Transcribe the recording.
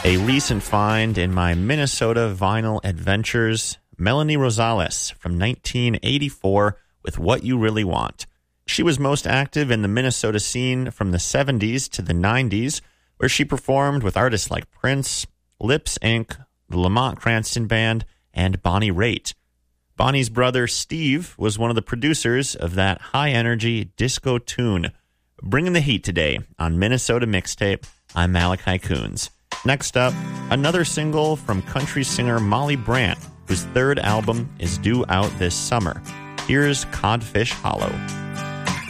A recent find in my Minnesota vinyl adventures, Melanie Rosales from 1984 with What You Really Want. She was most active in the Minnesota scene from the 70s to the 90s, where she performed with artists like Prince, Lips Inc., the Lamont Cranston Band, and Bonnie Raitt. Bonnie's brother Steve was one of the producers of that high-energy disco tune. Bringing the heat today on Minnesota Mixtape, I'm Malachi Coons. Next up, another single from country singer Molly Brandt, whose third album is due out this summer. Here's Codfish Hollow.